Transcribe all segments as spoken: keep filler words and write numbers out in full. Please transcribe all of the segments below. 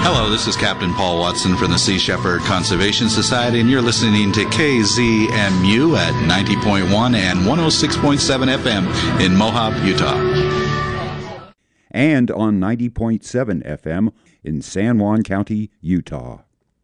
Hello, this is Captain Paul Watson from the Sea Shepherd Conservation Society, and you're listening to K Z M U at ninety point one and one oh six point seven F M in Mohawk, Utah. And on ninety point seven F M in San Juan County, Utah.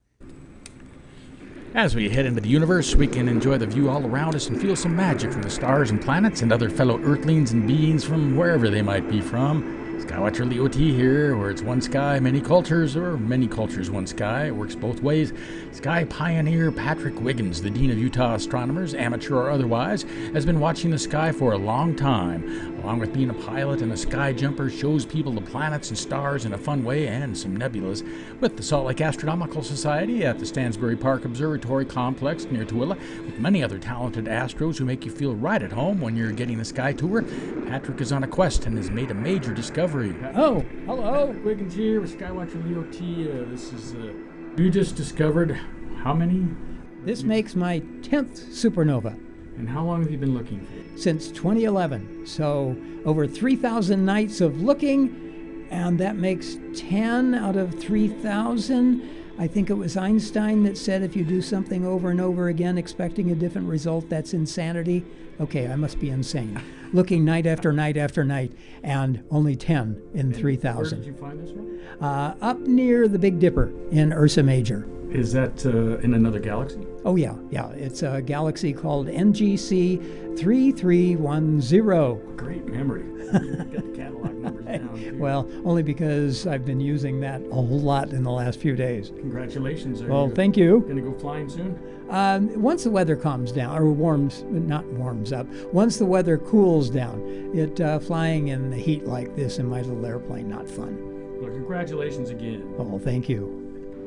As we head into the universe, we can enjoy the view all around us and feel some magic from the stars and planets and other fellow earthlings and beings from wherever they might be from. Skywatcher Leo T here, where it's one sky, many cultures, or many cultures, one sky. It works both ways. Sky pioneer Patrick Wiggins, the Dean of Utah Astronomers, amateur or otherwise, has been watching the sky for a long time. Along with being a pilot and a sky jumper, shows people the planets and stars in a fun way and some nebulas. With the Salt Lake Astronomical Society at the Stansbury Park Observatory Complex near Tooele, with many other talented astros who make you feel right at home when you're getting a sky tour, Patrick is on a quest and has made a major discovery. Oh, hello. Wiggins here with Skywatcher Leo T. Uh, this is, uh, you just discovered how many? This makes my tenth supernova. And how long have you been looking for it? Since twenty eleven. So over three thousand nights of looking, and that makes ten out of three thousand. I think it was Einstein that said if you do something over and over again expecting a different result, that's insanity. Okay, I must be insane. Looking night after night after night, and only ten in three thousand. Where did you find this one? Uh, up near the Big Dipper in Ursa Major. Is that uh, in another galaxy? Oh, yeah, yeah. It's a galaxy called N G C three three one zero. Great memory. You've got the catalog numbers down here. Well, only because I've been using that a whole lot in the last few days. Congratulations. Are well, you thank you. Going to go flying soon? Um, once the weather calms down, or warms, not warms up, once the weather cools down, it uh, flying in the heat like this in my little airplane, not fun. Well, congratulations again. Oh, thank you.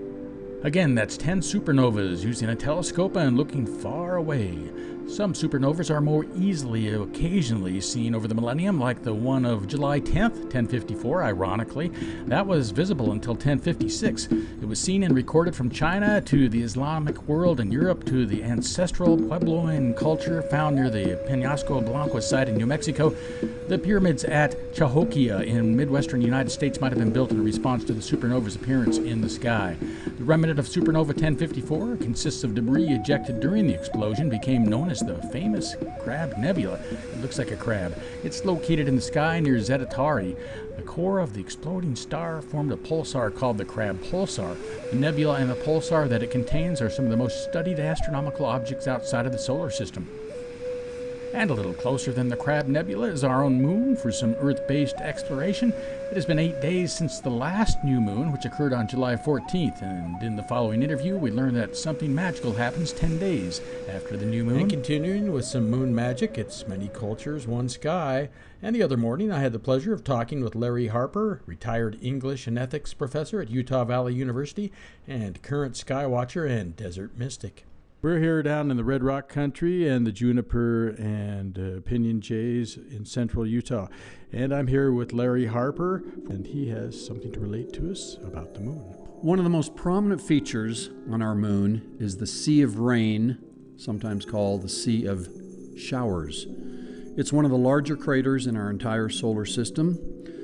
Again, that's ten supernovas using a telescope and looking far away. Some supernovas are more easily occasionally seen over the millennium, like the one of July tenth, ten fifty-four, ironically. That was visible until ten fifty-six. It was seen and recorded from China to the Islamic world and Europe to the ancestral Puebloan culture found near the Penasco Blanco site in New Mexico. The pyramids at Cahokia in midwestern United States might have been built in response to the supernova's appearance in the sky. The remnant of supernova ten fifty-four consists of debris ejected during the explosion, became known as the famous Crab Nebula. It looks like a crab. It's located in the sky near Zeta Tauri. The core of the exploding star formed a pulsar called the Crab Pulsar. The nebula and the pulsar that it contains are some of the most studied astronomical objects outside of the solar system. And a little closer than the Crab Nebula is our own moon for some Earth-based exploration. It has been eight days since the last new moon, which occurred on July fourteenth, and in the following interview we learned that something magical happens ten days after the new moon. And continuing with some moon magic, it's many cultures, one sky. And the other morning I had the pleasure of talking with Larry Harper, retired English and ethics professor at Utah Valley University and current skywatcher and desert mystic. We're here down in the Red Rock country and the juniper and uh, pinyon jays in central Utah. And I'm here with Larry Harper, and he has something to relate to us about the moon. One of the most prominent features on our moon is the Sea of Rain, sometimes called the Sea of Showers. It's one of the larger craters in our entire solar system.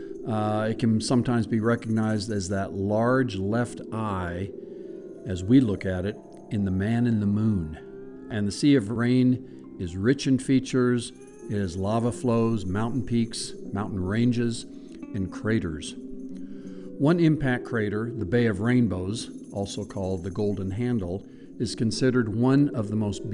Uh, it can sometimes be recognized as that large left eye, as we look at it, in the man in the moon. And the Sea of Rain is rich in features. It has lava flows, mountain peaks, mountain ranges, and craters. One impact crater, the Bay of Rainbows, also called the Golden Handle, is considered one of the most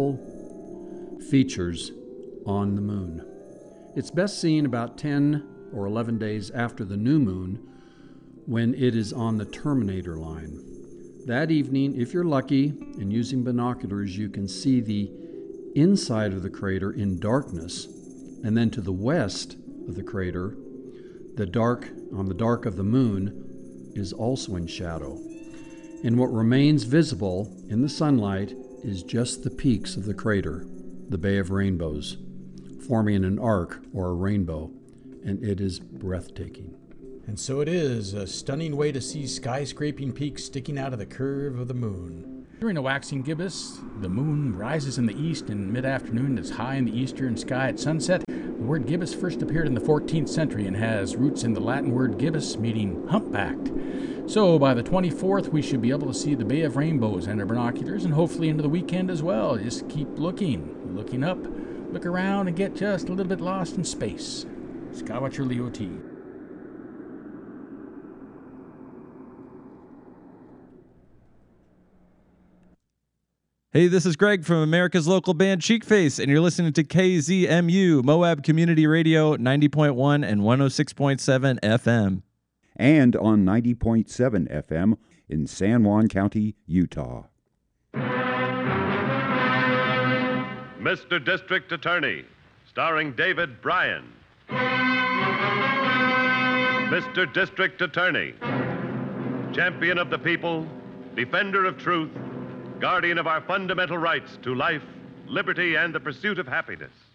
beautiful features on the moon. It's best seen about ten or eleven days after the new moon, when it is on the terminator line. That evening, if you're lucky and using binoculars, you can see the inside of the crater in darkness, and then to the west of the crater, the dark on the dark of the moon is also in shadow. And what remains visible in the sunlight is just the peaks of the crater, the Bay of Rainbows, forming an arc or a rainbow, and it is breathtaking. And so it is, a stunning way to see skyscraping peaks sticking out of the curve of the moon. During a waxing gibbous, the moon rises in the east in mid-afternoon. It's high in the eastern sky at sunset. The word gibbous first appeared in the fourteenth century and has roots in the Latin word gibbous, meaning humpbacked. So by the twenty-fourth, we should be able to see the Bay of Rainbows under binoculars, and hopefully into the weekend as well. Just keep looking, looking up, look around, and get just a little bit lost in space. Skywatcher Leo T. Hey, this is Greg from America's local band Cheekface, and you're listening to K Z M U, Moab Community Radio, ninety point one and one oh six point seven F M. And on ninety point seven F M in San Juan County, Utah. Mister District Attorney, starring David Bryan. Mister District Attorney, champion of the people, defender of truth, guardian of our fundamental rights to life, liberty, and the pursuit of happiness.